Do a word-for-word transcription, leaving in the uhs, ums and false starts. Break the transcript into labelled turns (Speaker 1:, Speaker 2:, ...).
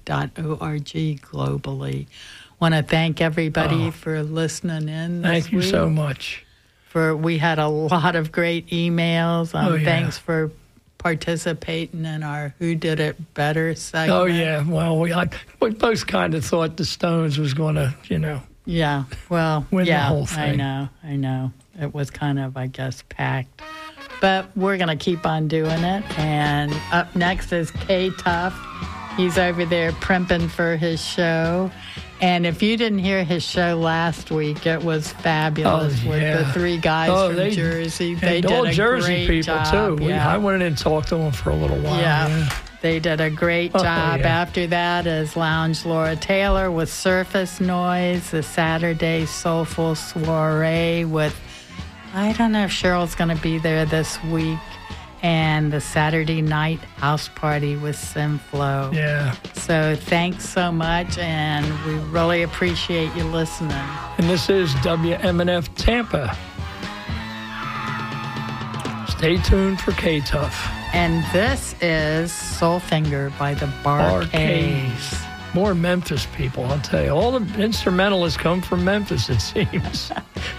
Speaker 1: dot org globally. Want to thank everybody oh, for listening in this
Speaker 2: Thank you
Speaker 1: week.
Speaker 2: so much.
Speaker 1: For we had a lot of great emails. Um,
Speaker 2: oh, yeah.
Speaker 1: Thanks for participating in our Who Did It Better segment.
Speaker 2: Oh, yeah. Well, we, I, we both kind of thought the Stones was going to, you know.
Speaker 1: Yeah. Well,
Speaker 2: win
Speaker 1: yeah,
Speaker 2: the whole thing.
Speaker 1: I know. I know. It was kind of, I guess, packed. But we're going to keep on doing it. And up next is K-Tuff. He's over there primping for his show. And if you didn't hear his show last week, it was fabulous
Speaker 2: oh,
Speaker 1: with
Speaker 2: yeah.
Speaker 1: the three guys
Speaker 2: oh,
Speaker 1: from
Speaker 2: they,
Speaker 1: Jersey. They
Speaker 2: and
Speaker 1: did
Speaker 2: all
Speaker 1: a
Speaker 2: Jersey
Speaker 1: great
Speaker 2: people,
Speaker 1: job.
Speaker 2: too. We,
Speaker 1: Yeah.
Speaker 2: I went in and talked to them for a little while.
Speaker 1: Yeah.
Speaker 2: yeah.
Speaker 1: They did a great
Speaker 2: Oh,
Speaker 1: job.
Speaker 2: yeah.
Speaker 1: After that is Lounge Laura Taylor with Surface Noise, the Saturday Soulful Soiree with, I don't know if Cheryl's going to be there this week, and the Saturday Night House Party with Simflow.
Speaker 2: Yeah.
Speaker 1: So thanks so much, and we really appreciate you listening.
Speaker 2: And this is W M N F Tampa. Stay tuned for K-Tuff.
Speaker 1: And this is Soulfinger by the Bar-Kays.
Speaker 2: More Memphis people, I'll tell you. All the instrumentalists come from Memphis, it seems.